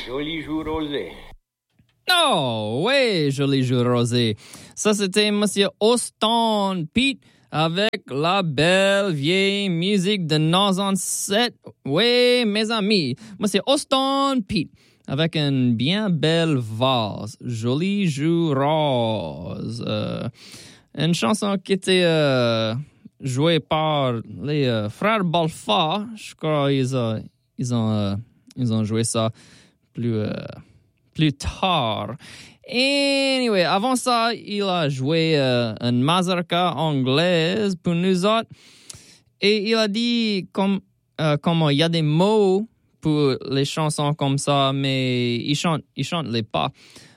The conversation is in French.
Joli jour rosé. Oh, ouais, Joli jour rosé. Ça, c'était Monsieur Austin Pete avec la belle vieille musique de nos ancêtres. Oui, mes amis, Monsieur Austin Pete avec une bien belle vase. Joli jour rose. Une chanson qui était jouée par les frères Balfa. Je crois ils ont joué ça plus tard. Anyway, avant ça, il a joué une mazurka anglaise pour nous autres. Et il a dit comment il y a des mots pour les chansons comme ça, mais il chante les pas.